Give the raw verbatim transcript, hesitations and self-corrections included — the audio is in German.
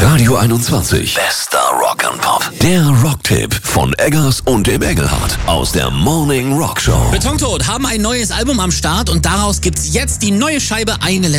Radio einundzwanzig. Bester Rock and Pop. Der Rocktipp von Eggers und dem Engelhardt aus der Morning Rock Show. Betontot haben ein neues Album am Start und daraus gibt's jetzt die neue Scheibe Eine